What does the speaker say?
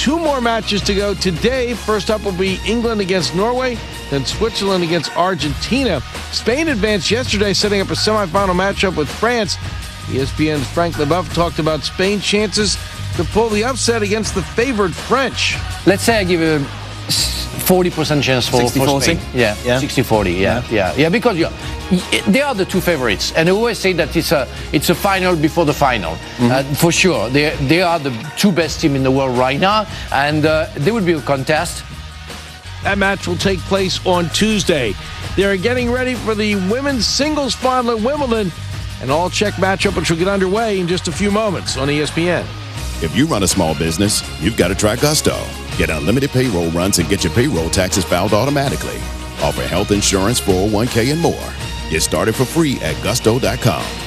2 more matches to go today. First up will be England against Norway, then Switzerland against Argentina. Spain advanced yesterday, setting up a semifinal matchup with France. ESPN's Frank Leboeuf talked about Spain's chances to pull the upset against the favored French. Let's say I give a 40% chance for 60-40? Spain. Yeah, 60-40. Yeah, because they are the 2 favorites, and I always say that it's a final before the final. For sure, they are the 2 best team in the world right now, and there will be a contest. That match will take place on Tuesday. They are getting ready for the women's singles final at Wimbledon, and all check matchup which will get underway in just a few moments on ESPN. If you run a small business, you've got to try Gusto. Get unlimited payroll runs and get your payroll taxes filed automatically. Offer health insurance, 401k, and more. Get started for free at gusto.com.